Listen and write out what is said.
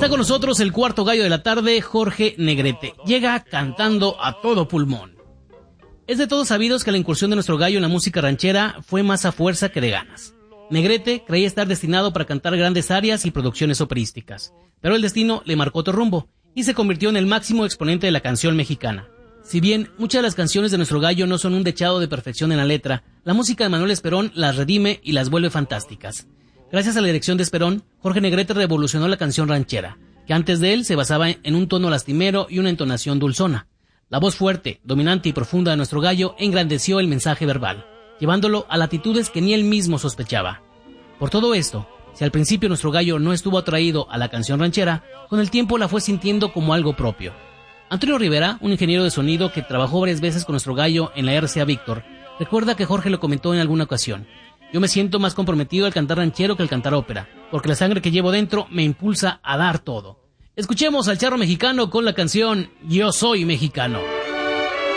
está con nosotros el cuarto gallo de la tarde, Jorge Negrete. Llega cantando a todo pulmón. Es de todos sabidos que la incursión de nuestro gallo en la música ranchera fue más a fuerza que de ganas. Negrete creía estar destinado para cantar grandes arias y producciones operísticas, pero el destino le marcó otro rumbo y se convirtió en el máximo exponente de la canción mexicana. Si bien muchas de las canciones de nuestro gallo no son un dechado de perfección en la letra, la música de Manuel Esperón las redime y las vuelve fantásticas. Gracias a la dirección de Esperón, Jorge Negrete revolucionó la canción ranchera, que antes de él se basaba en un tono lastimero y una entonación dulzona. La voz fuerte, dominante y profunda de nuestro gallo engrandeció el mensaje verbal, llevándolo a latitudes que ni él mismo sospechaba. Por todo esto, si al principio nuestro gallo no estuvo atraído a la canción ranchera, con el tiempo la fue sintiendo como algo propio. Antonio Rivera, un ingeniero de sonido que trabajó varias veces con nuestro gallo en la RCA Víctor, recuerda que Jorge lo comentó en alguna ocasión: yo me siento más comprometido al cantar ranchero que al cantar ópera, porque la sangre que llevo dentro me impulsa a dar todo. Escuchemos al charro mexicano con la canción Yo Soy Mexicano.